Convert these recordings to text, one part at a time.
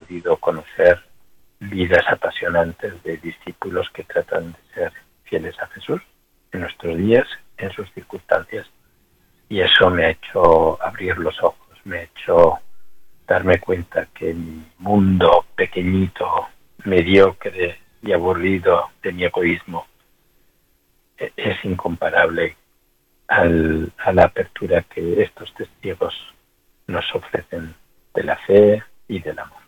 podido conocer vidas apasionantes de discípulos que tratan de ser fieles a Jesús en nuestros días, en sus circunstancias. Y eso me ha hecho abrir los ojos, me ha hecho darme cuenta que mi mundo pequeñito, mediocre y aburrido de mi egoísmo es incomparable a la apertura que estos testigos nos ofrecen de la fe y del amor.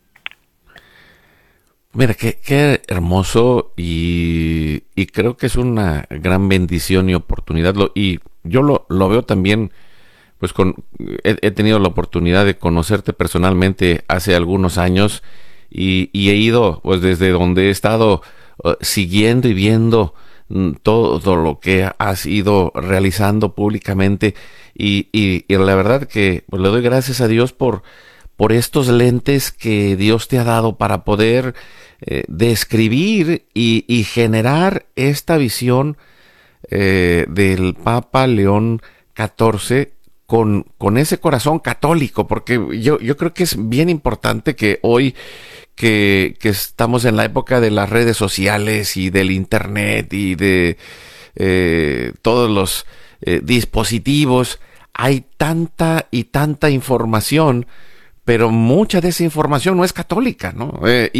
Mira, qué hermoso y creo que es una gran bendición y oportunidad. Y yo lo veo también, pues he tenido la oportunidad de conocerte personalmente hace algunos años y he ido, pues desde donde he estado siguiendo y viendo todo lo que has ido realizando públicamente y la verdad que pues, le doy gracias a Dios por estos lentes que Dios te ha dado para poder describir y generar esta visión del Papa León XIV con ese corazón católico, porque yo creo que es bien importante que hoy que estamos en la época de las redes sociales y del internet y de todos los dispositivos, hay tanta y tanta información, pero mucha de esa información no es católica, ¿no?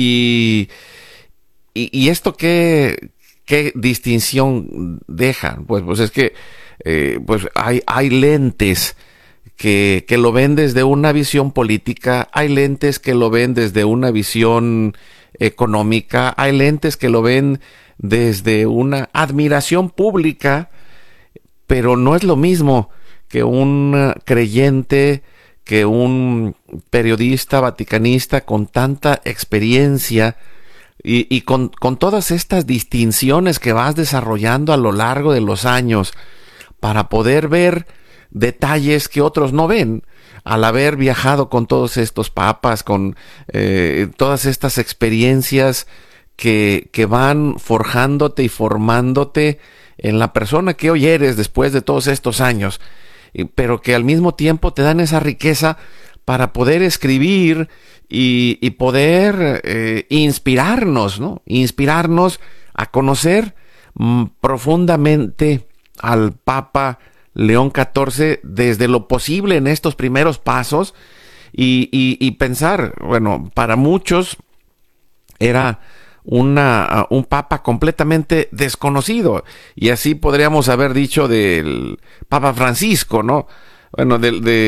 Y esto qué distinción deja, pues es que pues hay lentes que lo ven desde una visión política, hay lentes que lo ven desde una visión económica, hay lentes que lo ven desde una admiración pública, pero no es lo mismo que un creyente, que un periodista vaticanista con tanta experiencia y con todas estas distinciones que vas desarrollando a lo largo de los años para poder ver detalles que otros no ven, al haber viajado con todos estos papas, con todas estas experiencias que van forjándote y formándote en la persona que hoy eres después de todos estos años, pero que al mismo tiempo te dan esa riqueza para poder escribir y poder inspirarnos, ¿no? Inspirarnos a conocer profundamente al Papa León XIV desde lo posible en estos primeros pasos y pensar, bueno, para muchos era un papa completamente desconocido, y así podríamos haber dicho del Papa Francisco, ¿no? Bueno,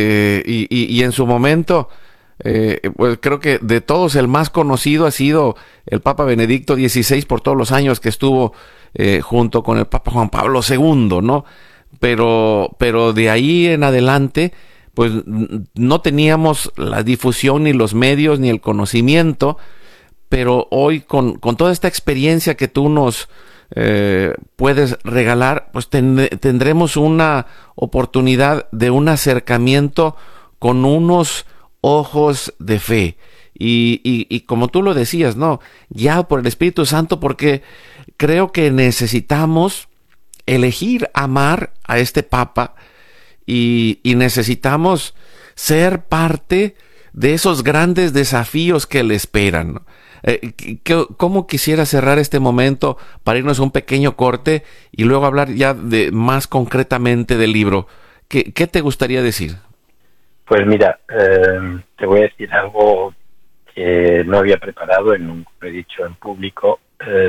y en su momento, pues creo que de todos el más conocido ha sido el Papa Benedicto XVI por todos los años que estuvo junto con el Papa Juan Pablo II, ¿no? Pero de ahí en adelante, pues no teníamos la difusión, ni los medios, ni el conocimiento. Pero hoy con toda esta experiencia que tú nos puedes regalar, pues tendremos una oportunidad de un acercamiento con unos ojos de fe. Y como tú lo decías, ¿no? Ya por el Espíritu Santo, porque creo que necesitamos elegir amar a este Papa y necesitamos ser parte de esos grandes desafíos que le esperan, ¿no? ¿Cómo quisiera cerrar este momento para irnos a un pequeño corte y luego hablar ya de más concretamente del libro? ¿Qué te gustaría decir? Pues mira, te voy a decir algo que no había preparado, nunca lo he dicho en público,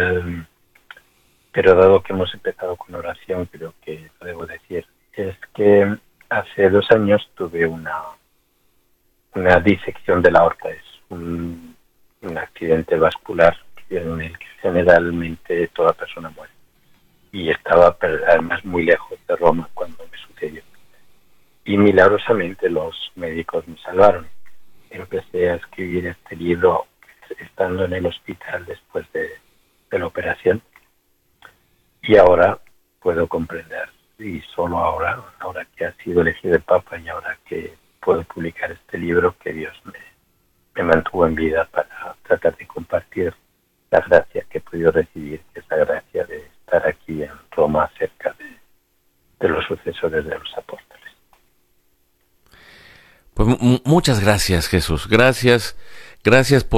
pero dado que hemos empezado con oración, creo que lo debo decir. Es que hace 2 años tuve una disección de la aorta. Es un accidente vascular en el que generalmente toda persona muere. Y estaba además muy lejos de Roma cuando me sucedió. Y milagrosamente los médicos me salvaron. Empecé a escribir este libro estando en el hospital después de la operación. Y ahora puedo comprender, y solo ahora que ha sido elegido el Papa y ahora que puedo publicar este libro, que Dios me mantuvo en vida para tratar de compartir la gracia que he podido recibir, que es la gracia de estar aquí en Roma cerca de los sucesores de los apóstoles. Pues muchas gracias, Jesús. Gracias